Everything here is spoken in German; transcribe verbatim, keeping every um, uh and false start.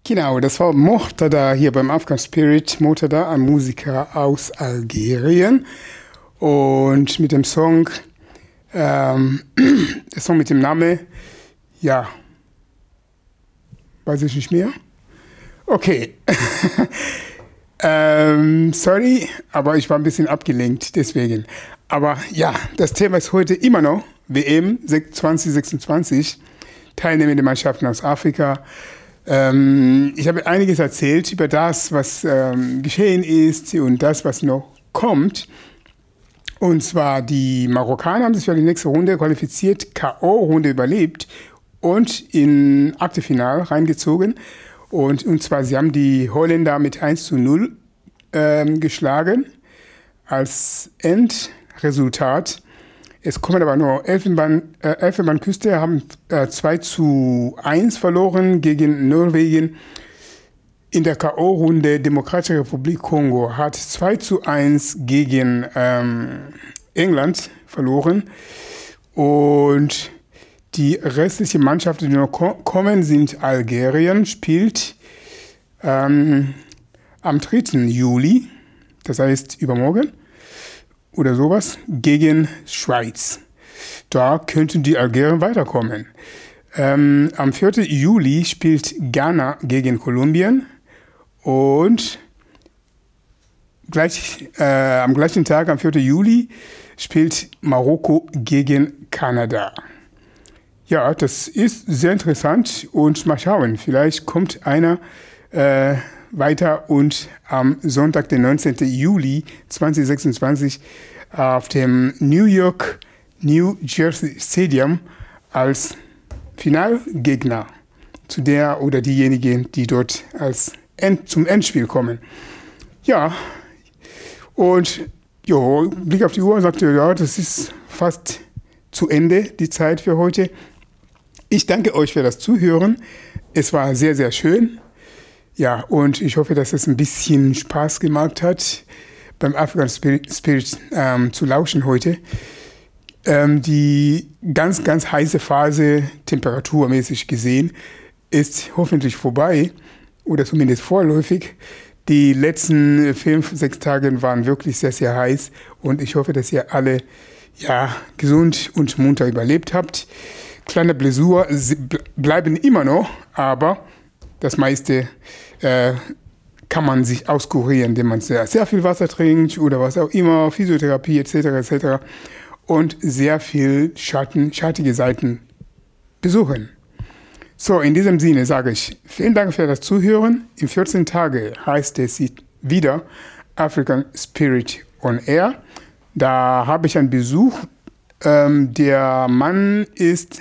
Genau, das war Mortada hier beim Afghan Spirit. Mortada, ein Musiker aus Algerien. Und mit dem Song, ähm, der Song mit dem Namen, ja, weiß ich nicht mehr. Okay. ähm, sorry, aber ich war ein bisschen abgelenkt, deswegen. Aber ja, das Thema ist heute immer noch W M zwanzig sechsundzwanzig, teilnehmende Mannschaften aus Afrika. Ähm, ich habe einiges erzählt über das, was ähm, geschehen ist und das, was noch kommt. Und zwar die Marokkaner haben sich für die nächste Runde qualifiziert, K O-Runde überlebt und in Achtelfinale reingezogen. Und, und zwar, sie haben die Holländer mit eins zu null ähm, geschlagen als Endresultat. Es kommen aber nur Elfenbein, äh, Elfenbeinküste, haben äh, zwei zu eins verloren gegen Norwegen. In der K O-Runde Demokratische Republik Kongo hat zwei zu eins gegen ähm, England verloren. Und die restliche Mannschaft, die noch kommen, sind Algerien, spielt ähm, am dritten Juli, das heißt übermorgen, oder sowas, gegen Schweiz. Da könnten die Algerier weiterkommen. Ähm, am vierten Juli spielt Ghana gegen Kolumbien und gleich, äh, am gleichen Tag, am vierten Juli, spielt Marokko gegen Kanada. Ja, das ist sehr interessant und mal schauen, vielleicht kommt einer äh, weiter und am Sonntag, den neunzehnten Juli zweitausendsechsundzwanzig auf dem New York New Jersey Stadium als Finalgegner zu der oder diejenigen, die dort als End, zum Endspiel kommen. Ja, und jo, Blick auf die Uhr sagte, ja, das ist fast zu Ende, die Zeit für heute. Ich danke euch für das Zuhören. Es war sehr, sehr schön. Ja, und ich hoffe, dass es ein bisschen Spaß gemacht hat, beim African Spirit, Spirit ähm, zu lauschen heute. Ähm, die ganz, ganz heiße Phase, temperaturmäßig gesehen, ist hoffentlich vorbei oder zumindest vorläufig. Die letzten fünf, sechs Tage waren wirklich sehr, sehr heiß und ich hoffe, dass ihr alle ja, gesund und munter überlebt habt. Kleine Blessur bleiben immer noch, aber das meiste äh, kann man sich auskurieren, indem man sehr, sehr viel Wasser trinkt oder was auch immer, Physiotherapie et cetera et cetera und sehr viel Schatten, schattige Seiten besuchen. So, in diesem Sinne sage ich vielen Dank für das Zuhören. In vierzehn Tagen heißt es wieder African Spirit on Air. Da habe ich einen Besuch. Ähm, der Mann ist